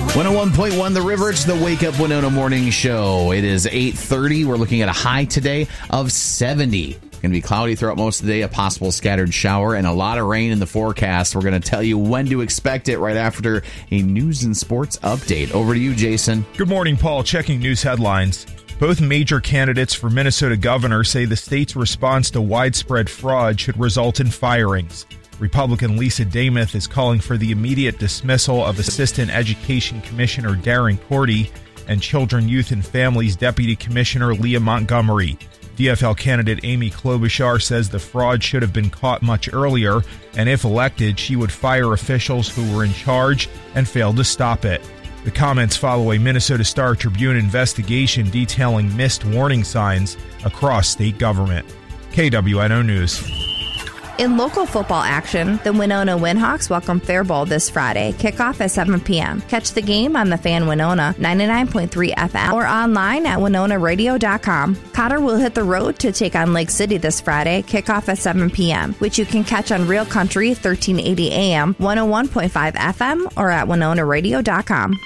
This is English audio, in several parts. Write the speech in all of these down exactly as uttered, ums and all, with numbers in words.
one oh one point one The River, it's the Wake Up Winona Morning Show. It is eight thirty. We're looking at a high today of seventy. Going to be cloudy throughout most of the day, a possible scattered shower, and a lot of rain in the forecast. We're going to tell you when to expect it right after a news and sports update. Over to you, Jason. Good morning, Paul. Checking news headlines. Both major candidates for Minnesota governor say the state's response to widespread fraud should result in firings. Republican Lisa Damuth is calling for the immediate dismissal of Assistant Education Commissioner Darren Cordy and Children, Youth, and Families Deputy Commissioner Leah Montgomery. D F L candidate Amy Klobuchar says the fraud should have been caught much earlier, and if elected, she would fire officials who were in charge and failed to stop it. The comments follow a Minnesota Star Tribune investigation detailing missed warning signs across state government. K W N O News. In local football action, the Winona Windhawks welcome Faribault this Friday. Kickoff at seven p.m. Catch the game on the Fan Winona ninety-nine point three F M or online at winona radio dot com. Cotter will hit the road to take on Lake City this Friday. Kickoff at seven p.m., which you can catch on Real Country thirteen eighty A M, one oh one point five F M or at winona radio dot com.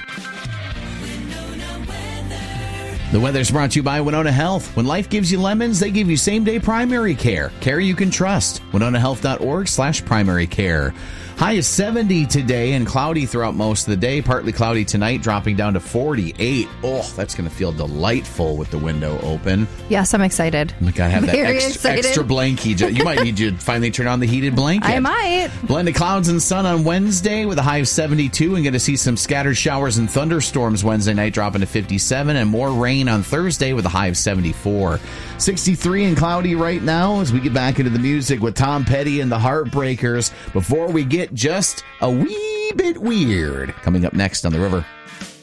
The weather's brought to you by Winona Health. When life gives you lemons, they give you same-day primary care. Care you can trust. winona health dot org slash primary care. High is seventy today and cloudy throughout most of the day. Partly cloudy tonight, dropping down to forty-eight. Oh, that's going to feel delightful with the window open. Yes, I'm excited. Oh my God, have that Very extra, excited. extra blankie. You might need to finally turn on the heated blanket. I might. Blend of clouds and sun on Wednesday with a high of seventy-two, and going to see some scattered showers and thunderstorms Wednesday night, dropping to fifty-seven, and more rain on Thursday with a high of seventy-four. sixty-three and cloudy right now as we get back into the music with Tom Petty and the Heartbreakers before we get just a wee bit weird. Coming up next on The River.